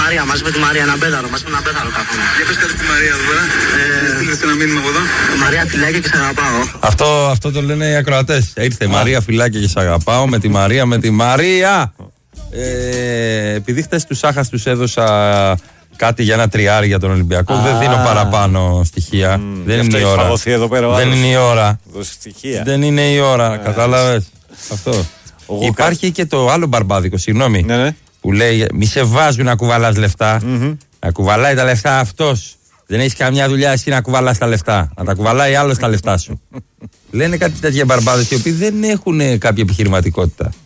Μαρία, μαζί με τη Μαρία, ένα πέδαρο, μαζί με ένα πέδαρο κάπου. Για πες κάτι στη Μαρία εδώ πέρα. Στείλτε ένα μήνυμα από εδώ. Μαρία, φιλάκια και σ' αγαπάω. Αυτό το λένε οι ακροατές. Ήρθε η Μαρία, φιλάκια και σ' αγαπάω. Με τη Μαρία, με τη Μαρία. Επειδή χτες τους Σάχας τους έδωσα κάτι για ένα τριάρι για τον Ολυμπιακό, δεν δίνω παραπάνω στοιχεία. Δεν είναι η ώρα. Δεν είναι η ώρα. Δεν είναι η ώρα, κατάλαβες. Αυτό. Υπάρχει και το άλλο μπαρμπάδικο, συγγνώμη. Ναι. Που λέει μη σε βάζουν να κουβαλάς λεφτά. Να κουβαλάει τα λεφτά αυτός. Δεν έχεις καμιά δουλειά εσύ να κουβαλάς τα λεφτά. Να τα κουβαλάει άλλος τα λεφτά σου. Λένε κάτι τέτοια μπαρμπάδες οι οποίοι δεν έχουν κάποια επιχειρηματικότητα.